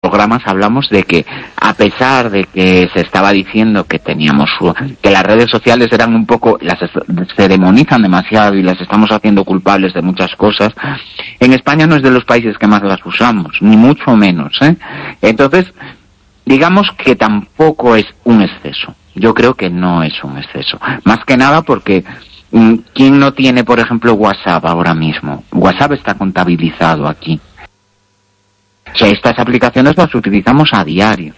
programas hablamos de que, a pesar de que se estaba diciendo que que las redes sociales eran un poco, se demonizan demasiado y las estamos haciendo culpables de muchas cosas, en España no es de los países que más las usamos, ni mucho menos, ¿eh? Entonces, digamos que tampoco es un exceso. Yo creo que no es un exceso. Más que nada porque, ¿quién no tiene, por ejemplo, WhatsApp ahora mismo? WhatsApp está contabilizado aquí. O sea, estas aplicaciones las utilizamos a diario.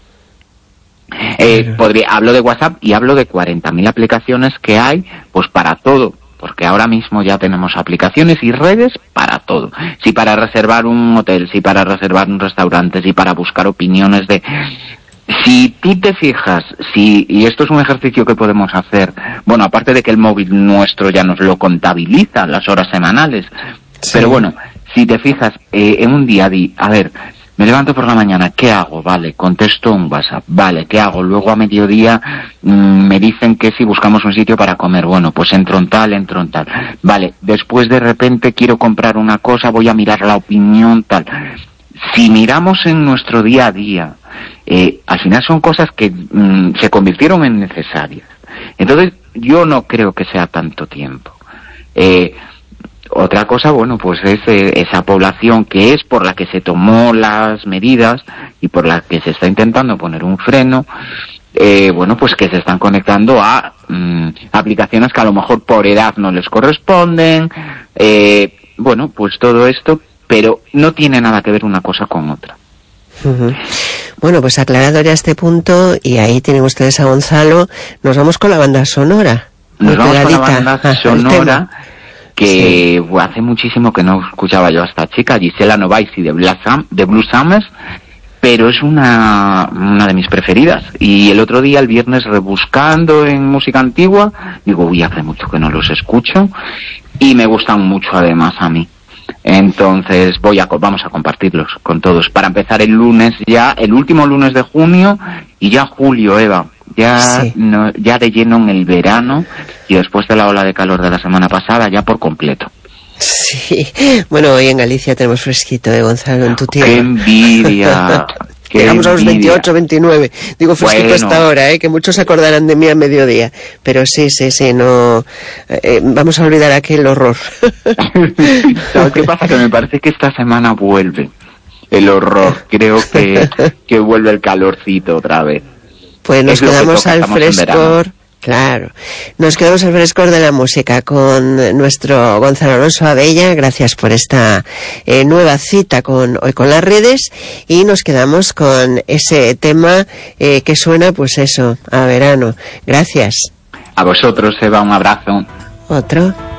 Hablo de WhatsApp y hablo de 40.000 aplicaciones que hay, pues para todo. Porque ahora mismo ya tenemos aplicaciones y redes para todo. Si para reservar un hotel, si para reservar un restaurante, si para buscar opiniones de... Si tú te fijas, y esto es un ejercicio que podemos hacer, bueno, aparte de que el móvil nuestro ya nos lo contabiliza las horas semanales, sí. Pero bueno, si te fijas, en un día a ver, me levanto por la mañana, ¿qué hago? Vale, contesto un WhatsApp, vale, ¿qué hago? Luego a mediodía me dicen que si buscamos un sitio para comer, bueno, pues entro en tal, vale, después de repente quiero comprar una cosa, voy a mirar la opinión, tal. Si miramos en nuestro día a día, al final son cosas que se convirtieron en necesarias. Entonces, yo no creo que sea tanto tiempo. Otra cosa, bueno, pues es esa población que es por la que se tomó las medidas y por la que se está intentando poner un freno, bueno, pues que se están conectando a aplicaciones que a lo mejor por edad no les corresponden, bueno, pues todo esto, pero no tiene nada que ver una cosa con otra. Uh-huh. Bueno, pues aclarado ya este punto, y ahí tienen ustedes a Gonzalo, nos vamos con la banda sonora. Nos vamos con la banda sonora, que sí. Hace muchísimo que no escuchaba yo a esta chica, Gisela Novaisi de Blue Summers, pero es una de mis preferidas. Y el otro día, el viernes, rebuscando en música antigua, digo, uy, hace mucho que no los escucho, y me gustan mucho además a mí. Entonces vamos a compartirlos con todos. Para empezar el lunes ya, el último lunes de junio, y ya julio, Eva. Ya, sí. Ya de lleno en el verano, y después de la ola de calor de la semana pasada, ya por completo. Sí, bueno, hoy en Galicia tenemos fresquito, Gonzalo, en tu tierra. ¡Qué envidia! Llegamos a los 28, 29. Digo fresquito bueno. Hasta ahora, que muchos se acordarán de mí a mediodía. Pero sí, no... vamos a olvidar aquel horror. ¿Sabes qué pasa? Que me parece que esta semana vuelve el horror. Creo que vuelve el calorcito otra vez. Pues nos quedamos al frescor... Claro, nos quedamos al frescor de la música con nuestro Gonzalo Alonso Abella. Gracias por esta nueva cita hoy con las redes, y nos quedamos con ese tema que suena, pues eso, a verano. Gracias. A vosotros, Eva, un abrazo. Otro.